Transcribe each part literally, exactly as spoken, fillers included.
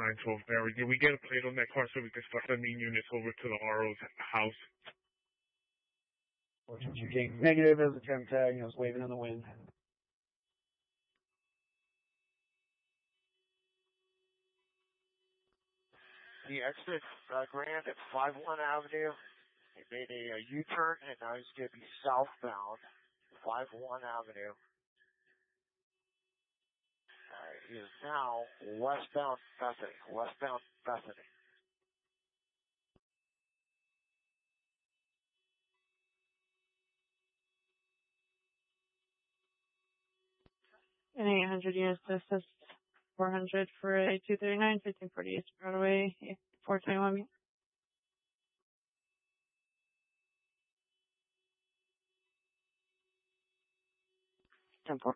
nine twelve Mary. Did we get a plate on that car so we can start sending units over to the R O's house? Negative as a temp tag, you know, it's waving in the wind. He exited uh, Grand at five one Avenue. He made a, a U-turn, and now he's going to be southbound, five one Avenue. Uh, he is now westbound Bethany, westbound Bethany. And eight hundred units to assist four hundred for a two thirty-nine, fifteen forty-eight Broadway, four twenty-one. ten four.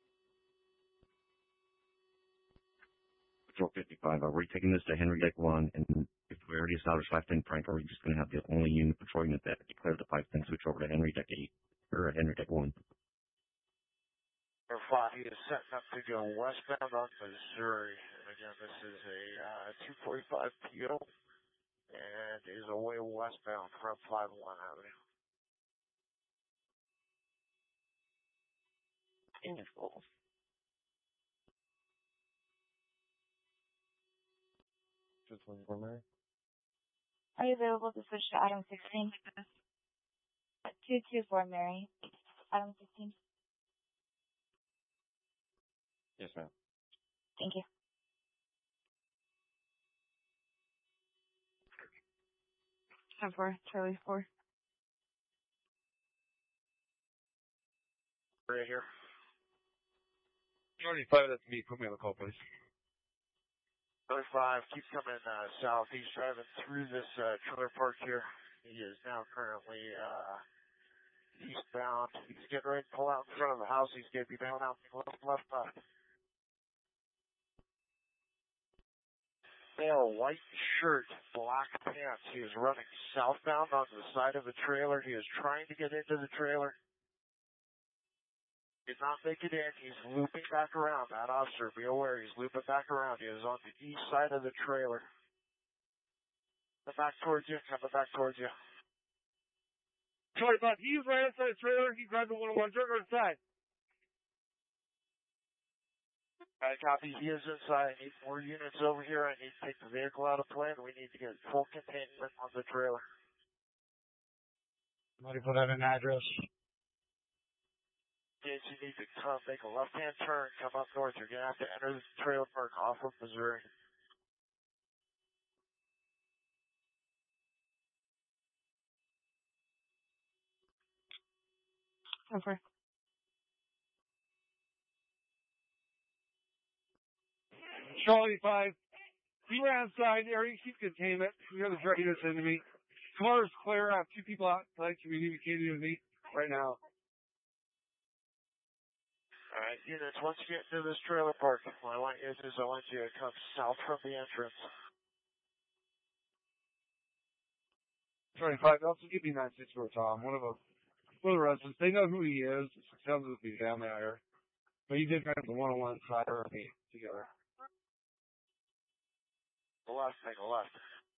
Patrol fifty-five, are we taking this to Henry Deck one? And if we already established five ten Frank, are we just going to have the only unit patrol unit that declared the five ten switch over to Henry Deck eight, or Henry Deck one? Number five, he is setting up to go westbound on Missouri. And again, this is a uh, two forty-five P O and is away westbound from five one Avenue. Info. Just one for Mary. Are you available to switch to Adam sixteen? two two four Mary. Adam sixteen. Yes, ma'am. Thank you. ten four, Charlie four. Right here. Charlie five, that's me. Put me on the call, please. Charlie five, keep coming uh, south. He's driving through this uh, trailer park here. He is now currently uh, eastbound. He's getting ready to pull out in front of the house. He's going to be down out left, left, left. Male, white shirt, black pants. He is running southbound on the side of the trailer. He is trying to get into the trailer. Did not make it in. He's looping back around. That officer, be aware, he's looping back around. He is on the east side of the trailer. Come back towards you. Coming back towards you. Sorry, but he's right outside the trailer. He's driving one oh one truck on the side. Alright, copy. He is inside. I need more units over here. I need to take the vehicle out of play, and we need to get full containment on the trailer. Somebody put out an address. Kids, you need to come, make a left-hand turn, come up north. You're going to have to enter the trailer park off of Missouri. Over. Charlie five, be outside, area keep containment. We have the drug units into me. Car is clear. I have two people outside communicating with me right now. Alright, units, once you get into this trailer park, what I want you to do is I want you to come south from the entrance. Charlie five, also give me nine six four Tom. One of them, one of the residents, they know who he is. It sounds like he's down there. But he did kind of the one on one side of me together. The left, take a left.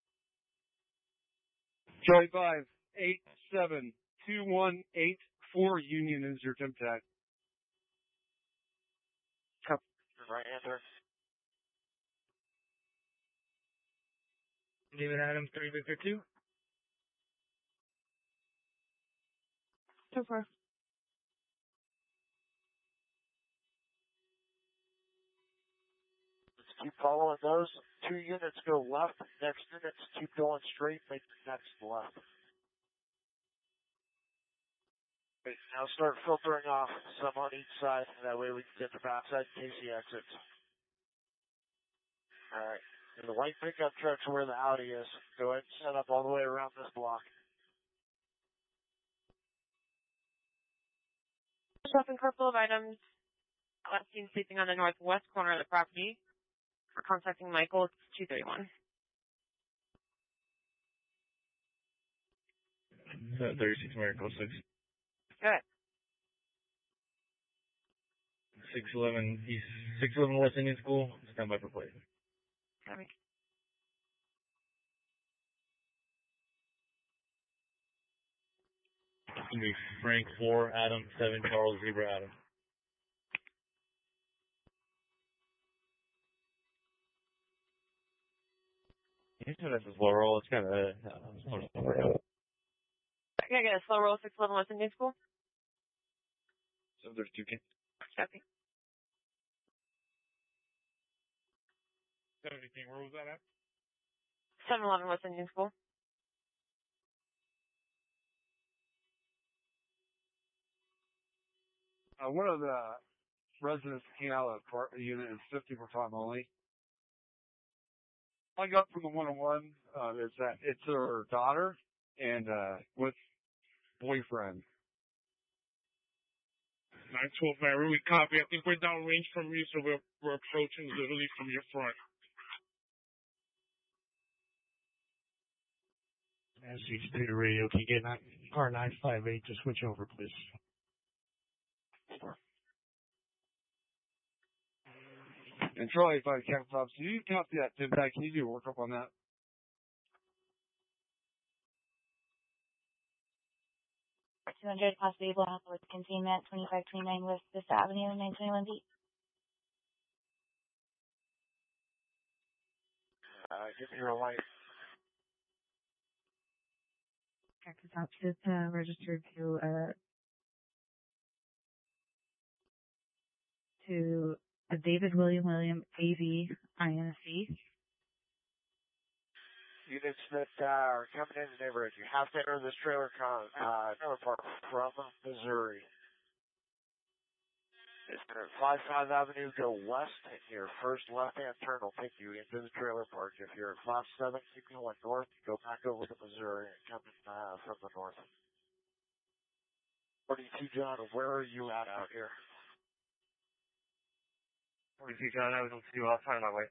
Charlie five, eight seven two one eight four Union is your temp tag. Right answer. David Adams, three Victor two. ten four. Let's keep following those. Two units go left. Next units keep going straight. Make the next left. Right, now start filtering off some on each side. That way we can get the backside in case he exits. Alright. The white pickup truck's where the Audi is. Go ahead and set up all the way around this block. Shopping car full of items. Last seen sleeping on the northwest corner of the property. For contacting Michael, it's two thirty-one. thirty-six Miracle six. Good. six eleven East, six eleven West Indian School. Stand by for play. Copy. It's gonna be Frank four, Adam seven, Charles Zebra Adam. You said this is low roll. It's kind of. Uh, Okay, I got a slow roll six eleven West Indian School. so there's two kids. Copy. Seventeen. Where was that at? seven eleven West Indian School. Uh, one of the residents came out of the part- unit is fifty per time only. I got from the one on one uh is that it's her daughter and uh with boyfriend. nine twelve Mary, we copy. I think we're downrange from you, so we're, we're approaching literally from your front. S C State Radio, can you get nine, car nine five eight to switch over, please? And Charlie, if I can top, so you copy that Tim back, can you do work up on that? two hundred, possibly able to help with containment, twenty-five twenty-nine West Vista Avenue, nine twenty-one B. Uh, give me your light. Cactus Outfit, uh, registered to, uh, to uh, David William William A V I N C. Units that uh, are coming in the neighborhood, you have to enter this trailer con uh, trailer park from Missouri. It's at five five Avenue, go west, and your first left-hand turn will take you into the trailer park. If you're at five seven, keep going north, go back over to Missouri and come in uh, from the north. forty-two John, where are you at out here? forty-two John, I was on two, I'll find my way.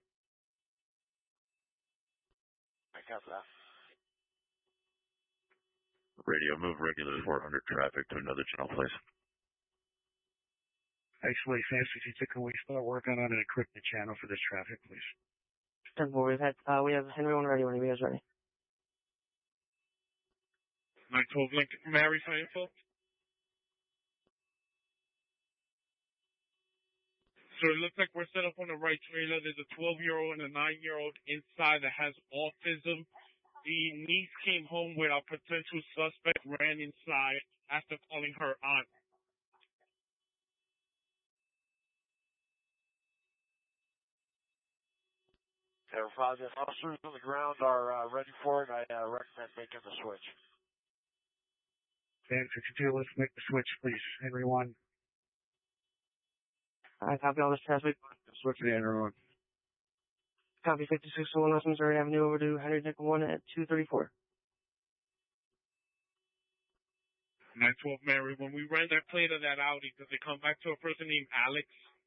I got that. Radio, move regular four hundred traffic to another channel, please. Actually, Fancy, you took away, start working on an encrypted channel for this traffic, please. ten four, we've had, uh, we have Henry one ready when you guys ready. nine twelve Lincoln, Mary, for info. So it looks like we're set up on the right trailer. There's a twelve-year-old and a nine-year-old inside that has autism. The niece came home with our potential suspect, ran inside after calling her aunt. Verify that officers on the ground are uh, ready for it. I uh, recommend making the switch. Fan fifty-two, let's make the switch, please. Henry one. I copy all this traffic. Switch to Henry one. Copy fifty-six oh one West Missouri Avenue over to Henry Nickel one at two thirty-four. nine twelve Mary, when we ran that plate of that Audi, does it come back to a person named Alex?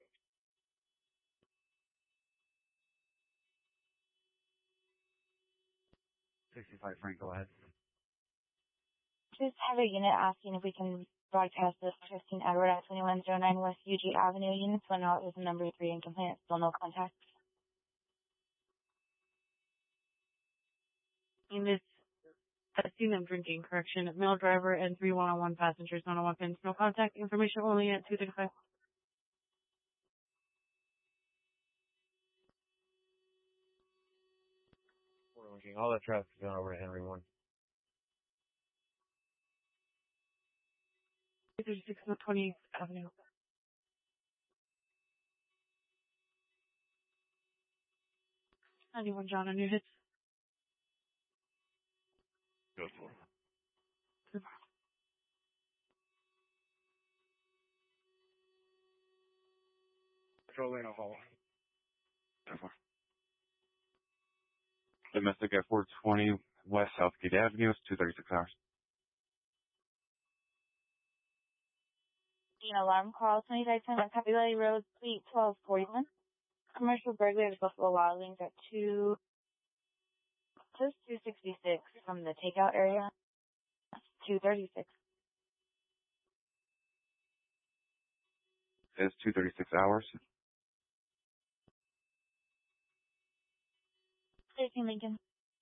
sixty-five Frank, go ahead. Just have a unit asking if we can broadcast this fifteen Edward at twenty-one oh nine West U G Avenue. Units went out with number three in complaint. Still no contact. Units, I've seen them drinking, correction. Male driver and three one oh one passengers, one oh one pins. No contact information only at two thirty-five. All that traffic's going over to Henry one. two thirty-six North twentieth Avenue. ninety-one John on your hits. Go for it. Control lane hall. Domestic at four twenty West Southgate Avenue, it's two thirty-six hours. An alarm call, twenty-five ten at Happy Valley Road, Suite twelve forty-one. Commercial burglary of Buffalo Wild Wings at two, just two sixty-six from the takeout area. two thirty-six. It's two thirty-six hours. thirteen Lincoln.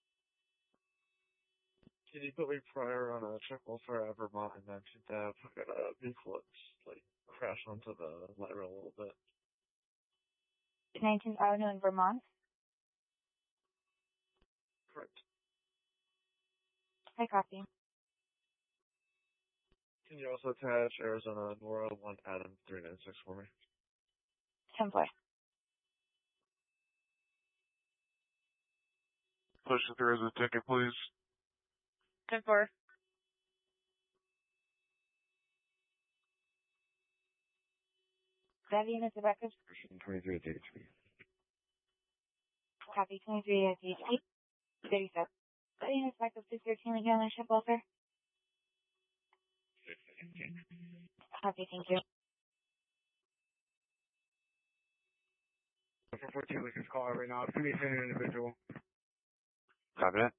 Can you put me prior on a check welfare at Vermont and nineteenth Ave? I got a vehicle that's like crashed onto the light rail a little bit. nineteenth Avenue in Vermont. Correct. I copy. Can you also attach Arizona Nora one Adam three nine six for me? ten four. Push if there is a ticket, please. ten four. Vivian is the record. twenty-three at eighty-three. Copy. twenty-three at eighty-three. thirty-seven. Vivian is back up to thirteen Lincoln on check welfare. Copy. Thank you. For fourteen Lincoln's call right now. It's going to be an individual. Copy that.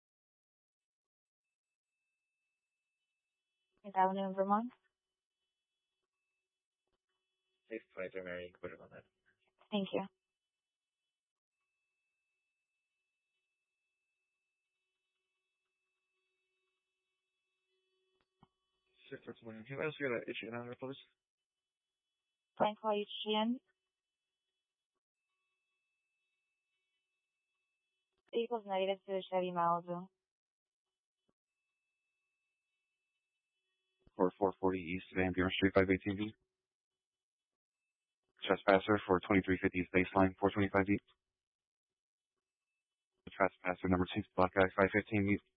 nineteenth Avenue in Vermont. Six twenty-three, Mary, you can put it on that. Thank you. Six for twenty. Can I ask you to issue an order, please? Plan call H G N. Vehicle's negative to the Chevy Malibu. For four forty East Van Buren Street, five eighteen B. Trespasser for twenty-three fifty East Baseline, four twenty-five B. Trespasser number two, Black Guy, five fifteen B.